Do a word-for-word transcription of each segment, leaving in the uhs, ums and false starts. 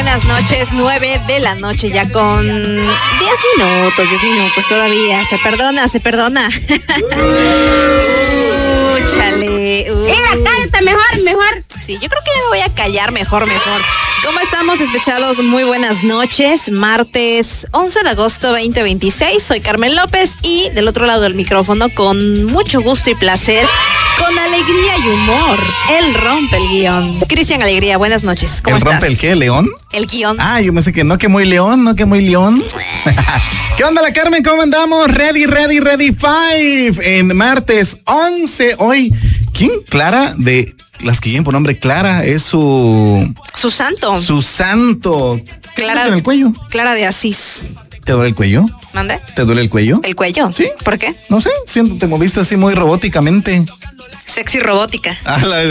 buenas noches. nueve de la noche ya con diez minutos, diez minutos todavía. Se perdona, se perdona. uh, chale. Uh. Mira, cállate mejor, mejor. Sí, yo creo que ya me voy a callar mejor, mejor. ¿Cómo estamos, despechados? Muy buenas noches. Martes once de agosto veinte veintiséis. Soy Carmen López y del otro lado del micrófono, con mucho gusto y placer, con alegría y humor, él rompe el guión. Cristian Alegría, buenas noches. ¿Cómo ¿El estás? rompe el qué? ¿León? El guión. Ah, yo pensé que no, que muy león, no que muy león. ¿Qué onda, la Carmen? ¿Cómo andamos? Ready, ready, ready, five. En martes once, hoy. ¿Quién? Clara, de las que llevan por nombre Clara, es su... Su santo. Su santo. ¿Qué Clara, en el cuello? Clara de Asís. ¿Te duele el cuello? ¿Mande? ¿Te duele el cuello? ¿El cuello? Sí. ¿Por qué? No sé, siento, te moviste así muy robóticamente. Sexy robótica. Ah, la...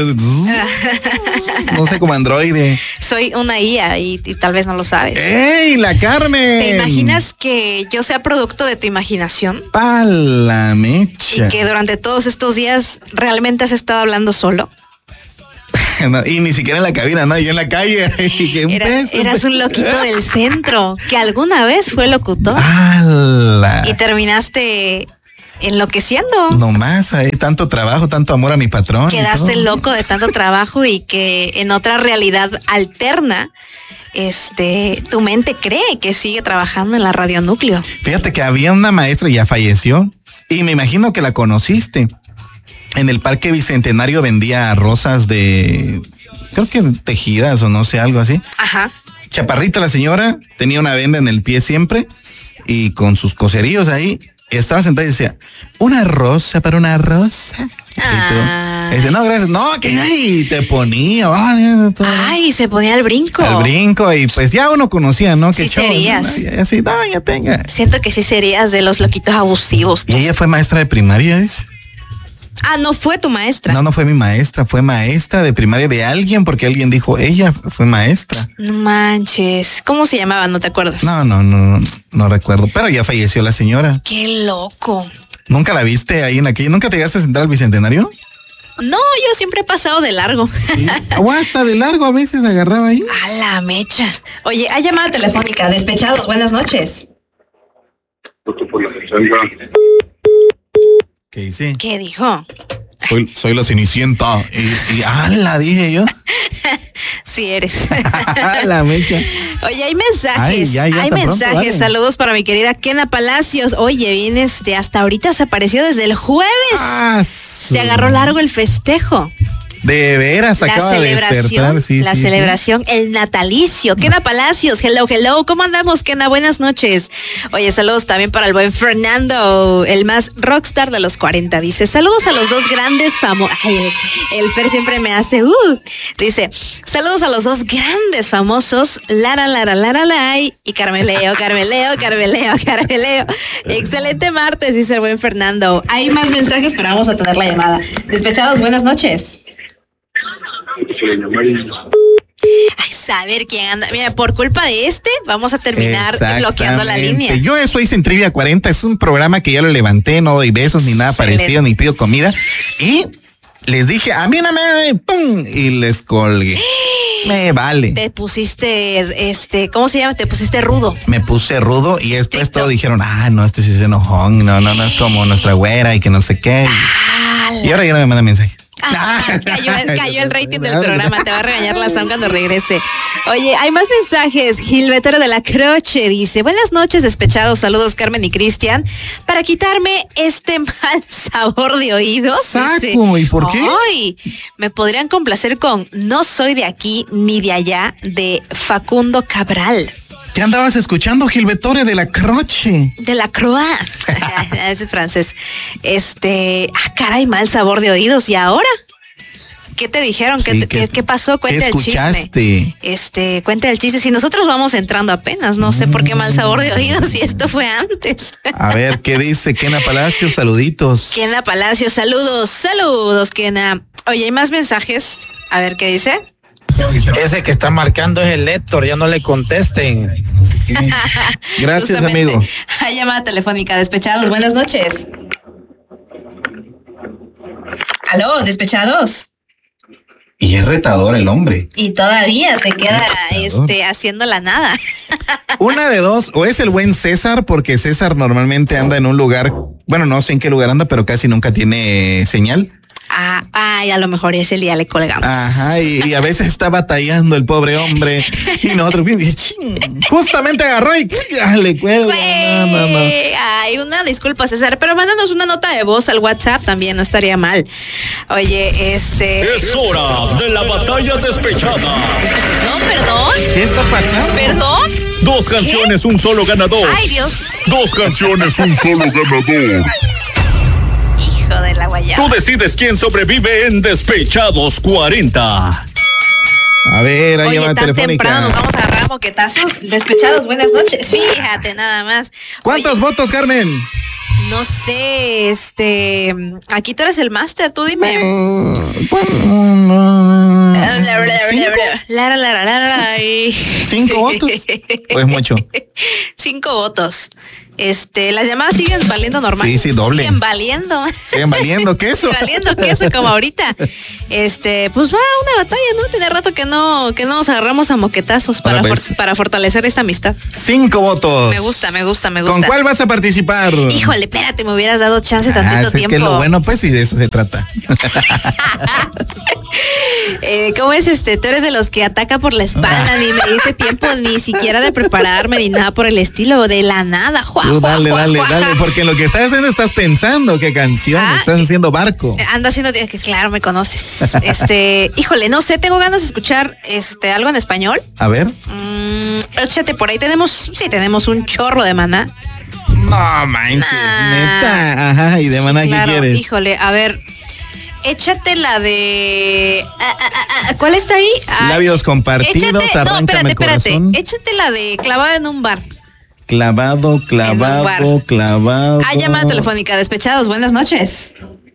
No sé, como androide. Soy una I A y, y tal vez no lo sabes. ¡Ey, la Carmen! ¿Te imaginas que yo sea producto de tu imaginación? Pa' la mecha. Y que durante todos estos días realmente has estado hablando solo. No, y ni siquiera en la cabina, no, yo en la calle. Era, peso, eras un loquito del centro que alguna vez fue locutor. ¡Hala! Y terminaste enloqueciendo. No más, hay tanto trabajo, tanto amor a mi patrón. Quedaste loco de tanto trabajo y que en otra realidad alterna, este, tu mente cree que sigue trabajando en la radionúcleo. Fíjate que había una maestra, ya falleció, y me imagino que la conociste. En el Parque Bicentenario vendía rosas de, creo que tejidas o no sé, algo así. Ajá. Chaparrita la señora, tenía una venda en el pie siempre y con sus coseríos ahí. Estaba sentada y decía, una rosa para una rosa. Ah. Y dice, no, gracias. No, que ahí te ponía. Ay, se ponía al brinco. Al brinco y pues ya uno conocía, ¿no? Sí que serías. Y así, no, ya tenga. Siento que sí serías de los loquitos abusivos. Y ella fue maestra de primaria, ¿es? Ah, no fue tu maestra. No, no fue mi maestra, fue maestra de primaria de alguien, porque alguien dijo, ella fue maestra. No manches. ¿Cómo se llamaba? ¿No te acuerdas? No, no, no, no, no recuerdo, pero ya falleció la señora. Qué loco. ¿Nunca la viste ahí en aquella? ¿Nunca te llegaste a sentar al Bicentenario? No, yo siempre he pasado de largo. Sí. O hasta de largo a veces agarraba ahí. A la mecha. Oye, hay llamada telefónica. Despechados, buenas noches. ¿Qué hice? ¿Qué dijo? Soy, soy la Cenicienta. Y, y ala, dije yo. Sí eres. La mecha. Oye, hay mensajes. Ay, ya, ya, hay tan mensajes. pronto, dale. Saludos para mi querida Kena Palacios. Oye, vienes de hasta ahorita, se apareció desde el jueves. Ah, Se agarró largo el festejo. De veras, La acaba de celebración, despertar. Sí, la sí, celebración, sí. el natalicio. Kena Palacios, hello, hello. ¿Cómo andamos, Kena? Buenas noches. Oye, saludos también para el buen Fernando, el más rockstar de los cuarenta. Dice, saludos a los dos grandes famosos. El, el Fer siempre me hace, uh. Dice, saludos a los dos grandes famosos, Lara, Lara, Lara, Lai y Carmeleo, Carmeleo, Carmeleo, Carmeleo. Excelente martes, dice el buen Fernando. Hay más mensajes, pero vamos a tener la llamada. Despechados, buenas noches. Ay, saber quién anda. Mira, por culpa de este, vamos a terminar bloqueando la línea. Yo eso hice en Trivia cuarenta, es un programa que ya lo levanté, no doy besos ni nada Excelente. parecido, ni pido comida. Y les dije, a mí no me, pum, y les colgué. Me vale. Te pusiste, este, ¿cómo se llama? Te pusiste rudo. Me puse rudo y después Estricto. todos dijeron, ah, no, este sí es enojón, no, no, no es como nuestra güera y que no sé qué. Ah, Y ahora ya no me mandan mensajes. Ah, cayó, el, cayó el rating del programa. Te va a regañar la Sam cuando regrese. Oye, hay más mensajes. Gilberto de la Croce dice, buenas noches, despechados. Saludos, Carmen y Cristian. Para quitarme este mal sabor de oídos. Saco, dice, ¿y por qué? Ay, me podrían complacer con No soy de aquí ni de allá, de Facundo Cabral. ¿Qué andabas escuchando, Gilbertore de la Croce? De la Croix. Ese es francés. Este, ah, caray, mal sabor de oídos. ¿Y ahora? ¿Qué te dijeron? ¿Qué, Sí, te- ¿qué- qué, qué pasó? Cuenta qué el chisme. escuchaste? Este, cuenta el chisme. Si nosotros vamos entrando apenas, no sé por qué mal sabor de oídos si esto fue antes. A ver, ¿qué dice Kena Palacios? Saluditos. Kena Palacio, saludos, saludos, Kena. Oye, hay más mensajes. A ver, ¿qué dice? Ese que está marcando es el Héctor, ya no le contesten. Gracias, Justamente, amigo. hay llamada telefónica. Despechados, buenas noches. ¿Aló, despechados? Y es retador el hombre. Y todavía se queda este, haciendo la nada. Una de dos, o es el buen César, porque César normalmente anda en un lugar, bueno, no sé en qué lugar anda, pero casi nunca tiene señal. Ah, ay, a lo mejor ese día le colgamos. Ajá, y, y a veces está batallando el pobre hombre. Y nosotros, justamente agarró y ya le cuelgo. No, no, no. Ay, una disculpa, César, pero mándanos una nota de voz al WhatsApp también, no estaría mal. Oye, este... Es hora de la batalla despechada. No, perdón. ¿Qué está pasando? ¿Perdón? Dos canciones, ¿qué? Un solo ganador. Ay, Dios. Dos canciones, un solo ganador. Hijo de la guayaba. Tú decides quién sobrevive en Despechados cuarenta. A ver, ahí Oye, va tan telefónica. temprano nos vamos a agarrar moquetazos. Despechados, buenas noches. Fíjate nada más. ¿Cuántos Oye, votos, Carmen? no sé, este... Aquí tú eres el máster, tú dime. ¿Cinco? Lara, lara, lara, y- ¿Cinco votos? ¿O es mucho? Cinco votos. Este, las llamadas siguen valiendo normal. Sí, sí, doble. Siguen valiendo. Siguen valiendo queso. Valiendo queso como ahorita. Este, pues va una batalla, ¿no? Tiene rato que no, que no nos agarramos a moquetazos para, Ahora, for- pues. para fortalecer esta amistad. Cinco votos. Me gusta, me gusta, me gusta. ¿Con cuál vas a participar? Híjole, espérate, me hubieras dado chance Ah, tantito es tiempo. que lo bueno, pues, y de eso se trata. Eh, ¿Cómo es este? Tú eres de los que ataca por la espalda, ni me dice tiempo ni siquiera de prepararme ni nada por el estilo, de la nada. Juá, Tú juá, dale, juá, dale, juá. dale, porque en lo que estás haciendo estás pensando qué canción, Ah, estás haciendo barco. Ando haciendo, que claro, me conoces. Este, híjole, no sé, tengo ganas de escuchar este algo en español. A ver. Mm, échate por ahí, tenemos, sí, tenemos un chorro de Maná. No manches, Nah. neta. Ajá, y de Maná, ¿qué Claro, quieres? híjole, a ver, échate la de... ah, ah, ah, ah, ¿cuál está ahí? Ah, Labios compartidos, échate, no, arráncame espérate, el espérate. corazón. Échate la de clavada en un bar. Clavado, clavado, bar. clavado. Ah, llamada telefónica, despechados, buenas noches.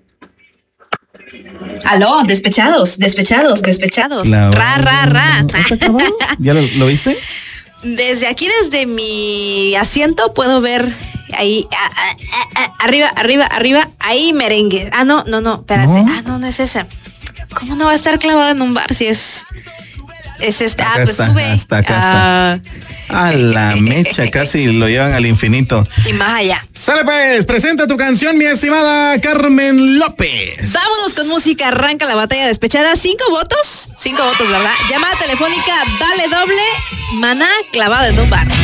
Aló, despechados, despechados, despechados. Clavado. Ra, ra, ra. ¿Has acabado? ¿Ya lo, lo viste? Desde aquí, desde mi asiento, puedo ver ahí, ah, ah, ah, ah, arriba, arriba, arriba, ahí merengue. Ah, no, no, no, espérate. ¿No? Ah, no, no es esa. ¿Cómo no va a estar clavado en un bar si es... Es este, ah, Acá pues está, sube. hasta acá ah, A la mecha, casi lo llevan al infinito. Y más allá. Sale pues, presenta tu canción, mi estimada Carmen López. Vámonos con música, arranca la batalla despechada. Cinco votos, cinco votos, ¿verdad? Llamada telefónica, vale doble, Maná clavado en un bar.